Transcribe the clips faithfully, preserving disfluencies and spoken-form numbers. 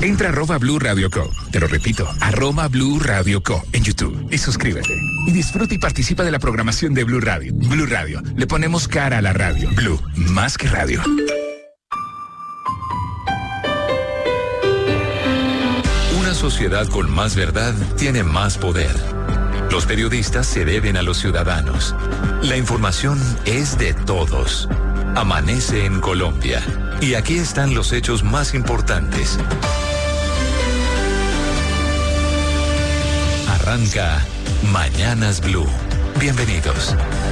Entra a arroba Blue Radio Co. Te lo repito, arroba Blue Radio Co. en YouTube y suscríbete. Y disfruta y participa de la programación de Blue Radio. Blue Radio, le ponemos cara a la radio. Blue, más que radio. Una sociedad con más verdad tiene más poder. Los periodistas se deben a los ciudadanos. La información es de todos. Amanece en Colombia. Y aquí están los hechos más importantes. Arranca Mañanas Blue. Bienvenidos.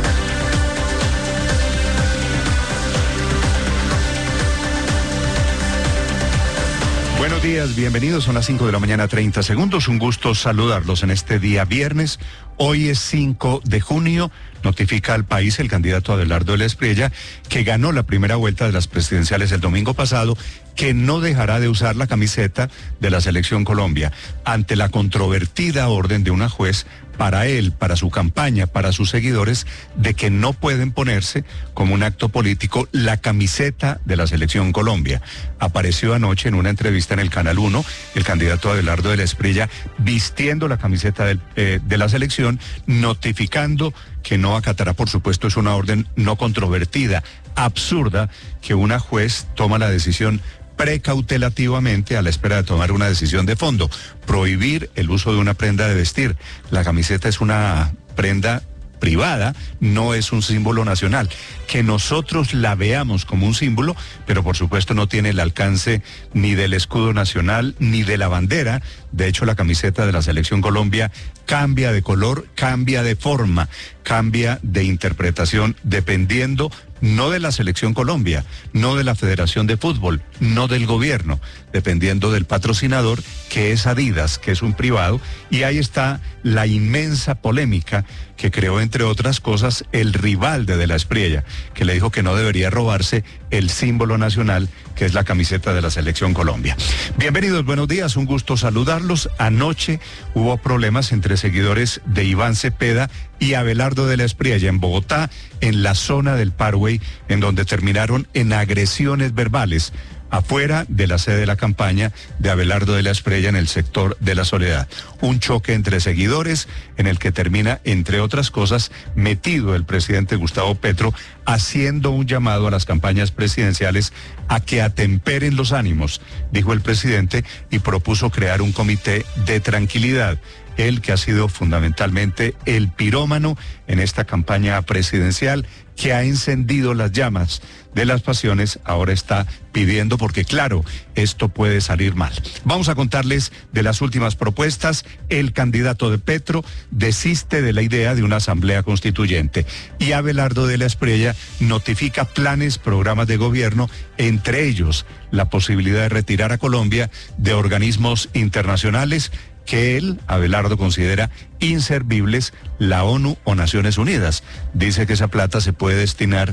Buenos días, bienvenidos. Son las cinco de la mañana, treinta segundos. Un gusto saludarlos en este día viernes. Hoy es cinco de junio. Notifica al país el candidato Abelardo de la Espriella, que ganó la primera vuelta de las presidenciales el domingo pasado, que no dejará de usar la camiseta de la Selección Colombia ante la controvertida orden de una juez para él, para su campaña, para sus seguidores, de que no pueden ponerse como un acto político la camiseta de la Selección Colombia. Apareció anoche en una entrevista en el Canal uno el candidato Abelardo de la Espriella vistiendo la camiseta de, eh, de la selección, notificando que no acatará, por supuesto, es una orden no controvertida, absurda, que una juez toma la decisión precautelativamente a la espera de tomar una decisión de fondo, prohibir el uso de una prenda de vestir. La camiseta es una prenda privada, no es un símbolo nacional. Que nosotros la veamos como un símbolo, pero por supuesto no tiene el alcance ni del escudo nacional ni de la bandera. De hecho, la camiseta de la Selección Colombia cambia de color, cambia de forma, cambia de interpretación dependiendo no de la Selección Colombia, no de la Federación de Fútbol, no del gobierno, dependiendo del patrocinador, que es Adidas, que es un privado, y ahí está la inmensa polémica que creó, entre otras cosas, el rival de De la Espriella, que le dijo que no debería robarse el símbolo nacional, que es la camiseta de la Selección Colombia. Bienvenidos, buenos días, un gusto saludarlos. Anoche hubo problemas entre seguidores de Iván Cepeda y Abelardo de la Espriella en Bogotá, en la zona del Parkway, en donde terminaron en agresiones verbales afuera de la sede de la campaña de Abelardo de la Espriella en el sector de La Soledad. Un choque entre seguidores en el que termina, entre otras cosas, metido el presidente Gustavo Petro, haciendo un llamado a las campañas presidenciales a que atemperen los ánimos, dijo el presidente, y propuso crear un comité de tranquilidad. Él, que ha sido fundamentalmente el pirómano en esta campaña presidencial, que ha encendido las llamas de las pasiones, ahora está pidiendo, porque claro, esto puede salir mal. Vamos a contarles de las últimas propuestas. El candidato de Petro desiste de la idea de una asamblea constituyente y Abelardo de la Espriella notifica planes, programas de gobierno, entre ellos la posibilidad de retirar a Colombia de organismos internacionales que él, Abelardo, considera inservibles, la ONU o Naciones Unidas. Dice que esa plata se puede destinar